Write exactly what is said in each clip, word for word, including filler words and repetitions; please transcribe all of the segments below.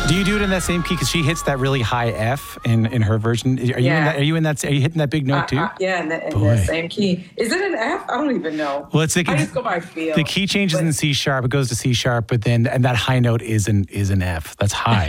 Do you do it in that same key? Because she hits that really high F in, in her version. Are you yeah. in that? Are you in that? Are you hitting that big note uh, too? Uh, yeah, in, the, in the same key. Is it an F? I don't even know. Well, it's the, I just go by feel. The key changes but, in C sharp. It goes to C sharp, but then and that high note is an is an F. That's high.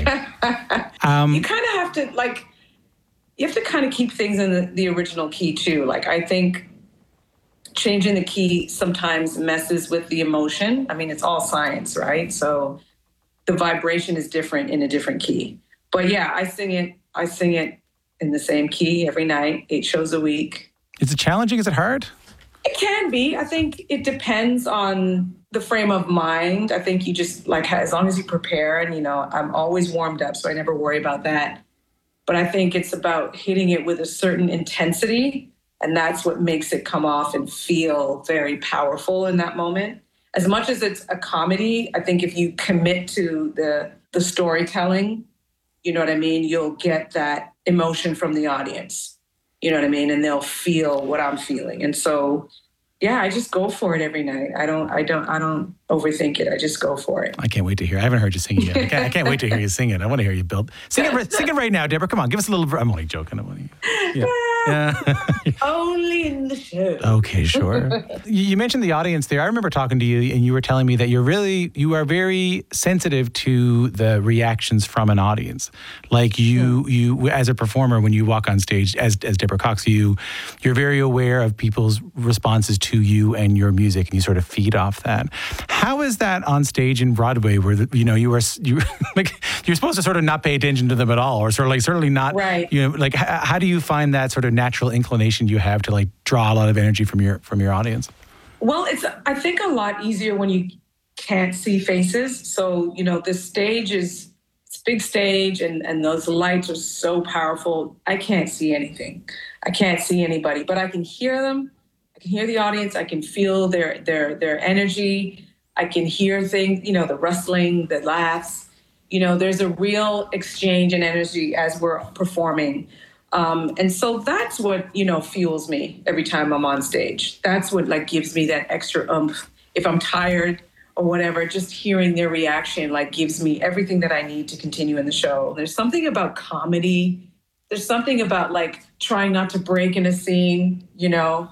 um, you kind of have to like. You have to kind of keep things in the, the original key too. Like I think changing the key sometimes messes with the emotion. I mean, it's all science, right? So the vibration is different in a different key. But yeah, I sing it. I sing it in the same key every night, eight shows a week. Is it challenging? Is it hard? It can be. I think it depends on the frame of mind. I think you just like, as long as you prepare and, you know, I'm always warmed up, so I never worry about that. But I think it's about hitting it with a certain intensity, and that's what makes it come off and feel very powerful in that moment. As much as it's a comedy, I think if you commit to the the storytelling, you know what I mean, you'll get that emotion from the audience. You know what I mean? And they'll feel what I'm feeling. And so, yeah, I just go for it every night. I don't, I don't, I don't overthink it. I just go for it. I can't wait to hear. I haven't heard you sing it yet. I can't, I can't wait to hear you sing it. I want to hear you build. Sing it, sing it right now, Deborah. Come on, give us a little. I'm only joking. I want to. Yeah. yeah. Only in the show. Okay, sure. You mentioned the audience there. I remember talking to you, and you were telling me that you're really, you are very sensitive to the reactions from an audience. Like you, yeah. you as a performer, when you walk on stage, as as Deborah Cox, you, you're very aware of people's responses to you and your music, and you sort of feed off that. How is that on stage in Broadway, where the, you know you are you like you're supposed to sort of not pay attention to them at all, or sort of like certainly not, right? You know, like h- how do you find that sort of natural inclination you have to like draw a lot of energy from your from your audience? Well, it's I think a lot easier when you can't see faces. So you know the stage is it's a big stage, and and those lights are so powerful. I can't see anything. I can't see anybody, but I can hear them. I can hear the audience. I can feel their their their energy. I can hear things, you know, the rustling, the laughs. You know, there's a real exchange in energy as we're performing. Um, and so that's what, you know, fuels me every time I'm on stage. That's what like gives me that extra oomph. If I'm tired or whatever, just hearing their reaction like gives me everything that I need to continue in the show. There's something about comedy. There's something about like trying not to break in a scene, you know,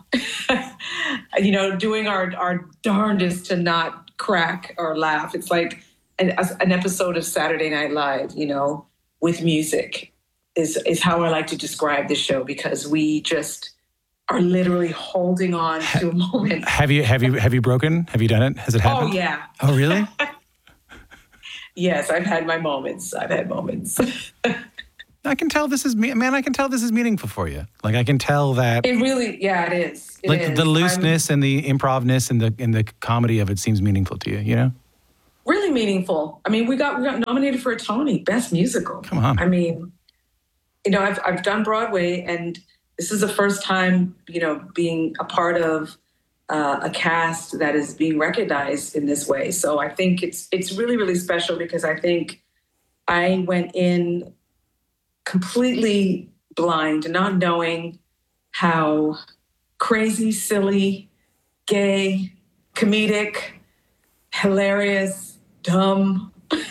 you know, doing our, our darndest to not crack or laugh. It's like an, an episode of Saturday Night Live, you know, with music is, is how I like to describe this show, because we just are literally holding on to a moment. Have you, have you, have you broken? Have you done it? Has it happened? Oh, yeah. Oh, really? Yes, I've had my moments. I've had moments. I can tell this is me, man. I can tell this is meaningful for you. Like I can tell that it really, yeah, it is. It like is. the looseness I'm, and the improvness and the and the comedy of it seems meaningful to you. You know, really meaningful. I mean, we got we got nominated for a Tony, Best Musical. Come on. I mean, you know, I've I've done Broadway, and this is the first time, you know, being a part of uh, a cast that is being recognized in this way. So I think it's it's really really special, because I think I went in completely blind, not knowing how crazy, silly, gay, comedic, hilarious, dumb.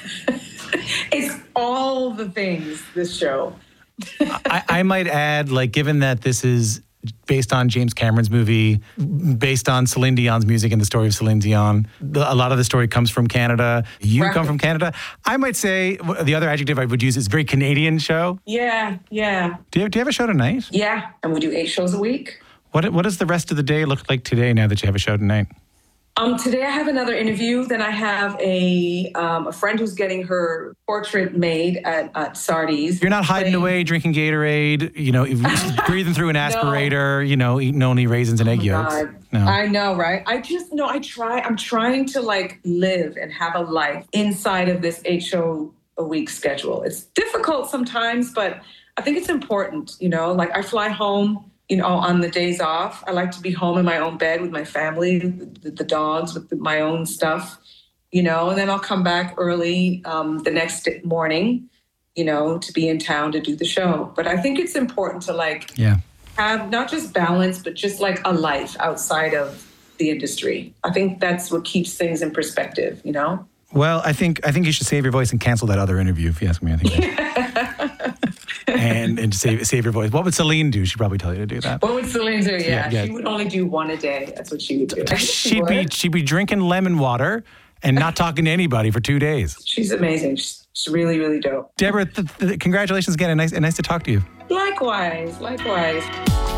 It's all the things, this show. I, I might add, like, given that this is based on James Cameron's movie, based on Celine Dion's music and the story of Celine Dion, the, a lot of the story comes from Canada. You right. come from Canada. I might say the other adjective I would use is very Canadian show. Yeah, yeah. Do you, do you have a show tonight? Yeah, and we do eight shows a week. What What does the rest of the day look like today now that you have a show tonight? Um, today I have another interview. Then I have a um, a friend who's getting her portrait made at, at Sardi's. You're not hiding playing. away, drinking Gatorade, you know, breathing through an aspirator, no. you know, eating only raisins and egg oh yolks. No. I know, right? I just, no, I try, I'm trying to like live and have a life inside of this eight show a week schedule. It's difficult sometimes, but I think it's important, you know, like I fly home, you know, on the days off. I like to be home in my own bed with my family, the, the dogs, with my own stuff, you know, and then I'll come back early um, the next morning, you know, to be in town to do the show. But I think it's important to like yeah. have not just balance, but just like a life outside of the industry. I think that's what keeps things in perspective, you know? Well, I think I think you should save your voice and cancel that other interview, if you ask me. I think. and and save save your voice. What would Celine do? She'd probably tell you to do that. What would Celine do? Yeah, Yeah, yeah. she would only do one a day. That's what she would do. I think she She'd be would. she'd be drinking lemon water and not talking to anybody for two days. She's amazing. She's, she's really, really dope. Deborah, th- th- congratulations again, and nice and nice to talk to you. Likewise, likewise.